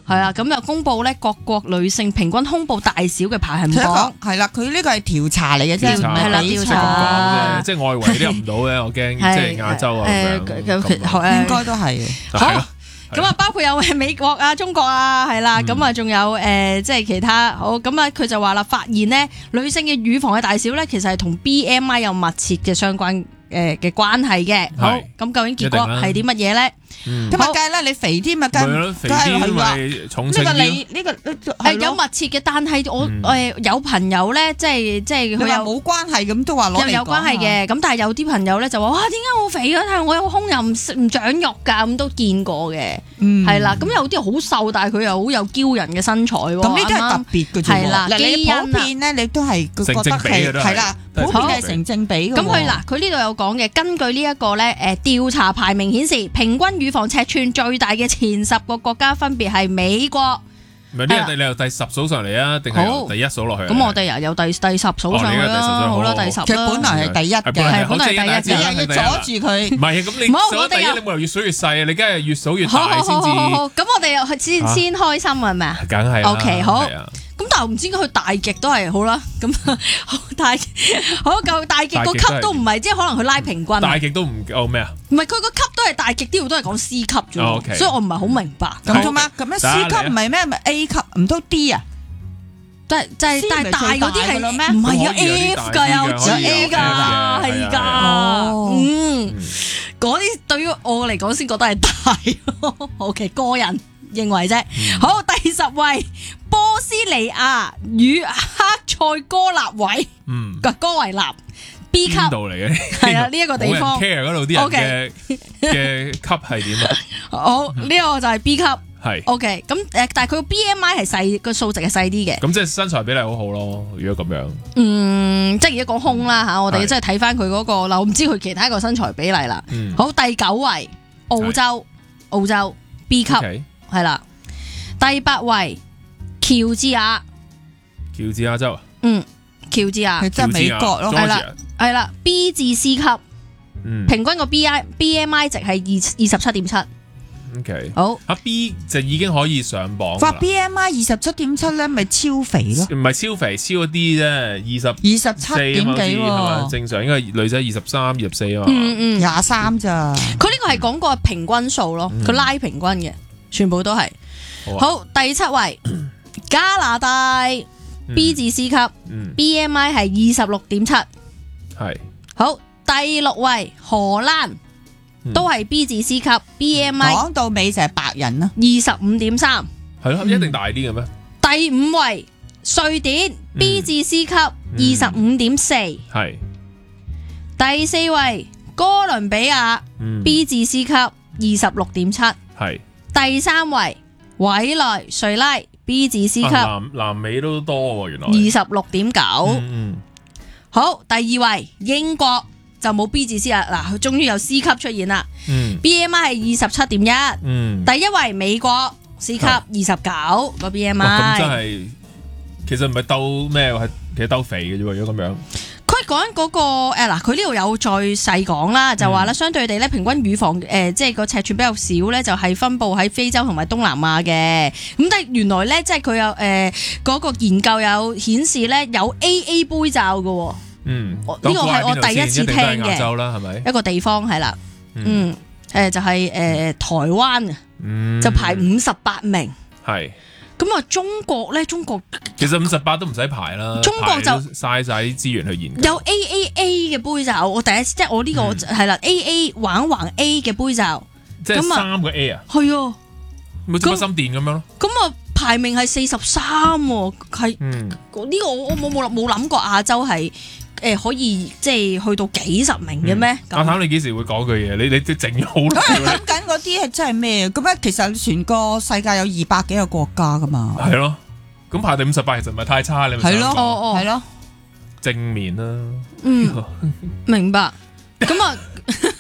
係啊，咁又公布咧各國女性平均胸部大小嘅排行榜。 係啦，佢呢個係調查嚟嘅啫， 係啦調查即係外圍都入唔到嘅，我驚即係亞洲啊應該都係。 好。咁啊，包括有美國啊、中國啊，係啦，咁啊，仲有即係其他好，咁啊，佢就話啦，發現呢女性嘅乳房嘅大小咧，其實係同 BMI 有密切嘅相關嘅關係嘅。好，咁究竟結果係啲乜嘢咧？ 咁啊，梗係啦，你肥啲咪梗肥啲咪重稱啲。 呢個係有密切嘅，但係我有朋友咧，即係佢又冇關係咁都話攞嚟講。 有關係嘅，咁但係有啲朋友咧就話：哇，點解我肥咗？但係我有胸又唔長肉㗎，咁都見過嘅。係啦，咁有啲好瘦，但係佢又好有驕人嘅身材喎。 咁呢啲係特別嘅啫。 係啦， 你普遍咧，你都係覺得係啦，普遍係成正比嘅。 咁佢呢度有講嘅，根據呢一個咧調查排名顯示，平均乳房尺寸最大嘅前10個國家分別係美國。 唔係呢個你由第10數上嚟啊，定係由第1數落去？ 咁我哋由第10數上去啦，好啦，第10啦。 其實本來係第1嘅， 係本來係第1嘅， 要阻住佢。 唔係咁你數第1，你冇理由越數越細啊！你梗係越數越大先至。 好，咁我哋又先開心係咪啊？ 梗係啦。 OK， 好。咁但係唔知點解佢大極都係好啦，咁好大極個級都唔係，即係可能佢拉平均。 大極都唔夠咩啊？ 唔係佢個級都係大極，啲都係講 C 級啫，所以我唔係好明白。 咁做咩？咁樣 C 級唔係咩？咪 A 級唔通 D 啊？ 但係大嗰啲係唔係有 F 㗎，有 A 㗎，係㗎。嗰啲對於我嚟講先覺得係大。OK， 個人認為啫。好，第10位。波斯尼亞與克塞哥納維，哥維納 B 級邊度嚟嘅？ 係啊，呢一個地方。 care 嗰度啲人嘅級係點啊？ 好，呢個就係 B 級。 係 OK， 咁但係佢個 BMI 係細，個數值係細啲嘅。 咁即係身材比例好好咯。如果咁樣， 即係而家講胸啦吓，我哋即係睇翻佢嗰個嗱，我唔知佢其他個身材比例啦。好，第9位澳洲 B 級係啦，第8位。喬治亞州， 喬治亞， 即係美國咯， 係啦 ，B 至 C 級，平均個 BMI 值係27.7。 OK， 好， B 就已經可以上榜。 話 BMI 27.7咧，咪超肥咯？ 唔係超肥，超咗啲啫，27點幾喎，正常應該女仔23、24啊嘛 ，23咋？ 佢呢個係講個平均數咯，佢拉平均嘅，全部都係。好，第7位。加拿大 B 至 C 級，BMI 係26.7，係好。第6位荷蘭都係 B 至 C 級，BMI 講到尾就係白人啦 ，25.3， 係咯，一定大啲嘅咩？ 第5位瑞典 B 至 C 級，25.4，係。第4位哥倫比亞 B 至 C 級，26.7，係。第3位委內瑞拉B 至 C 級， 南美都多喎，原來 26.9。好，第2位英國就冇 B 至 C 啦，嗱，佢終於有 C 級出現啦。BMI 係27.1。第1位美國 C 級29個 BMI。 咁真係，其實唔係鬥咩，係其實鬥肥嘅啫喎，如果咁樣。 佢講緊嗰個嗱，佢呢度有再細講啦，就話咧，相對地咧，平均乳房即係個尺寸比較少咧，就係分佈喺非洲同埋東南亞嘅。咁但係原來咧，即係佢有嗰個研究有顯示咧，有 AA 杯罩嘅。呢個係我第一次聽嘅。亞洲啦，係咪？一個地方係啦，就係台灣啊，就排58名。係。咁啊，中國其實 58都唔使排啦， 中國就嘥晒啲資源去研究。 有 AAA 嘅杯罩，我第一次即係我呢個係啦 ，AA 橫 A 嘅杯罩， 即係3個 A 啊， 係啊， 咪似個心電咁樣咯。 咁啊，排名係43，係呢個我冇諗過亞洲係可以即係去到幾十名嘅咩？ 阿譚，你幾時會講句嘢？你都整咗好耐。 諗緊嗰啲係真係咩？咁其實全個世界有200幾個國家噶嘛。 係咯，咁排第58其實唔係太差，你咪係咯，係咯， 正面啦。 明白。咁啊，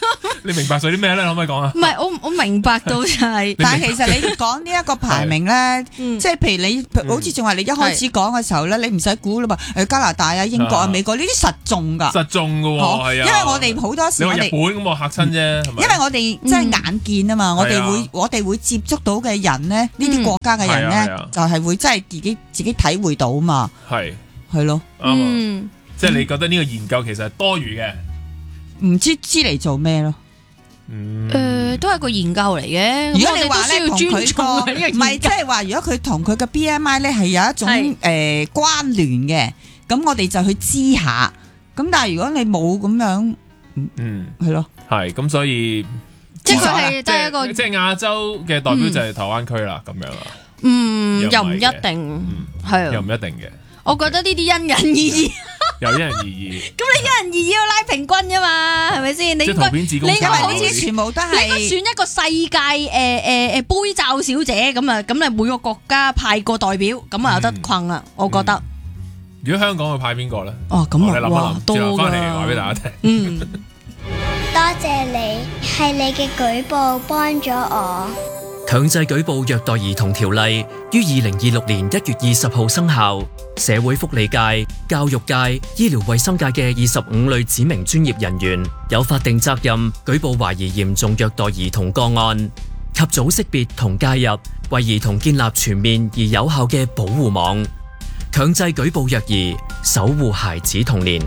你明白咗啲咩咧？可唔可以講啊？ 唔係，我明白到就係， 但係其實你講呢一個排名咧，即係譬如你好似仲話你一開始講嘅時候咧，你唔使估啦嘛。加拿大啊、英國啊、美國呢啲實中㗎， 實中㗎喎，係啊。 因為我哋好多時你話日本咁我嚇親啫，係咪？ 因為我哋即係眼見啊嘛，我哋會接觸到嘅人咧，呢啲國家嘅人咧，就係會真係自己體會到啊嘛。係咯， 即係你覺得呢個研究其實係多餘嘅， 唔知嚟做咩咯？ 都係個研究嚟嘅。 如果你話咧同佢個唔係， 即係話如果佢同佢嘅 BMI 咧係有一種關聯嘅，咁我哋就去知下。咁但係如果你冇咁樣，係咯， 係咁所以即係佢係都係一個即係亞洲嘅代表就係台灣區啦，咁樣啦。 又唔一定，係又唔一定嘅。 我覺得呢啲因人而異。 有因人而異， 咁你因人而異要拉平均㗎嘛，係咪先？你應該因為呢啲全部都係你應該選一個世界杯罩小姐咁啊，咁你每個國家派個代表，咁啊有得困啦，我覺得。 如果香港會派邊個咧？ 哦，咁啊， 你諗一諗，之後翻嚟話俾大家聽。 多謝你，係你嘅舉報幫咗我。 強制舉報虐待兒童條例於2026年1月20號生效。社會福利界、教育界、醫療衛生界嘅25類指明專業人員有法定責任舉報懷疑嚴重虐待兒童個案，及早識別同介入，為兒童建立全面而有效嘅保護網，強制舉報虐兒，守護孩子童年。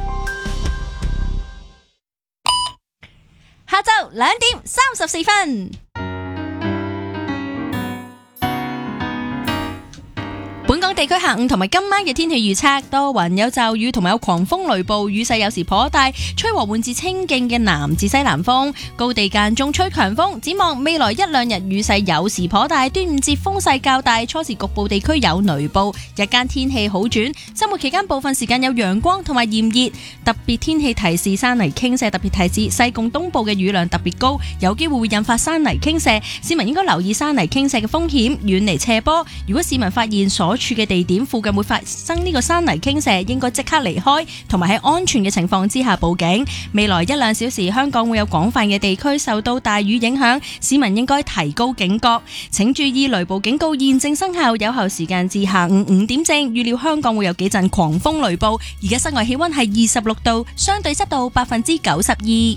下晝2點34分。本港地區下午同埋今晚嘅天氣預測，多雲有驟雨同埋有狂風雷暴，雨勢有時頗大，吹和緩至清勁嘅南至西南風，高地間中吹強風。展望未來1-2日雨勢有時頗大，端午節風勢較大，初時局部地區有雷暴，日間天氣好轉，周末期間部分時間有陽光同埋炎熱。特別天氣提示山泥傾瀉，特別提示西貢東部嘅雨量特別高，有機會引發山泥傾瀉，市民應該留意山泥傾瀉嘅風險，遠離斜坡。如果市民發現所處嘅地點附近會發生呢個山泥傾瀉，應該即刻離開，同埋喺安全嘅情況之下報警。未來1-2小時，香港會有廣泛嘅地區受到大雨影響，市民應該提高警覺。請注意雷暴警告現正生效，有效時間至下午5點正。預料香港會有幾陣狂風雷暴。而家室外氣溫係26度，相對濕度92%。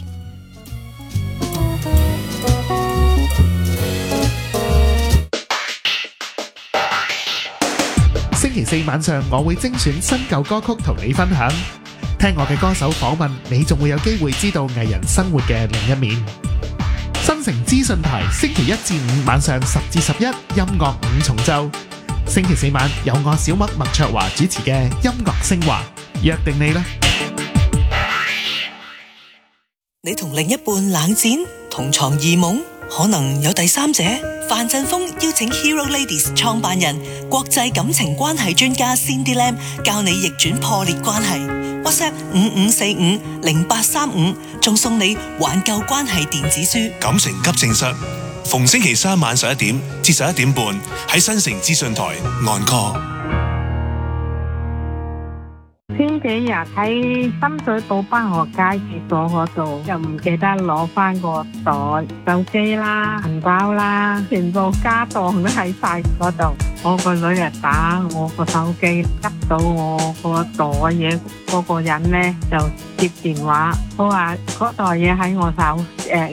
星期四晚上我會精選新舊歌曲同你分享，聽我嘅歌手訪問，你仲會有機會知道藝人生活嘅另一面。新城資訊台星期1至5晚上10至11音樂5重奏，星期四晚有我小麥麥卓華主持嘅音樂聲華，約定你啦！ 你同另一半冷戰，同床異夢，可能有第三者。范振鋒邀請 Hero Ladies 創辦人、國際感情關係專家 Cindy Lam 教你逆轉破裂關係。WhatsApp 55450835，仲送你挽救關係電子書。 感情急症室，逢星期3晚11點至11點半喺新城資訊台按歌。 前幾日喺深水埗北河街廁所嗰度，又唔記得攞翻個袋、手機啦、銀包啦，全部家當都喺晒嗰度。我個女又打我個手機，執到我個袋嘢，嗰個人咧就接電話，我話嗰袋嘢喺我手，